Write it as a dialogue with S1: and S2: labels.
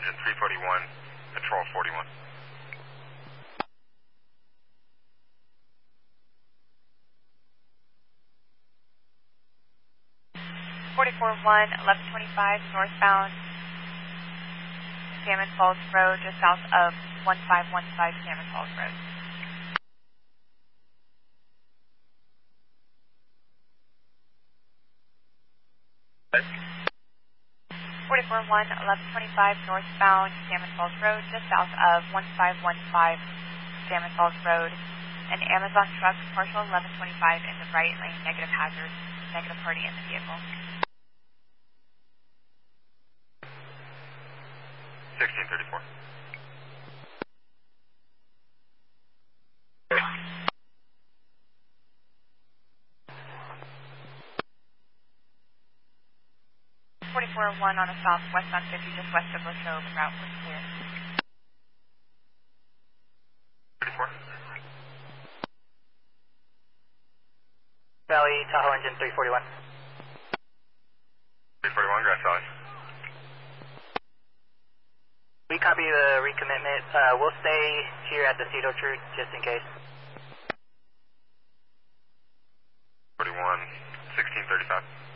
S1: engine 341, control 41.
S2: 44-1, 1125 northbound, Salmon Falls Road, just south of 1515 Salmon Falls Road.
S1: Right.
S2: 44-1, 1125 northbound, Salmon Falls Road, just south of 1515 Salmon Falls Road. An Amazon truck, partial 1125 in the right lane, negative hazard, negative party in the vehicle.
S1: 1634.
S2: One on a southwestbound 50, just west of Latrobe, route was clear.
S1: 34.
S3: Valley, Tahoe engine 341.
S1: 341, Grass Valley.
S3: We copy the recommitment. We'll stay here at the Cedar Church just in case.
S1: 41, 1635.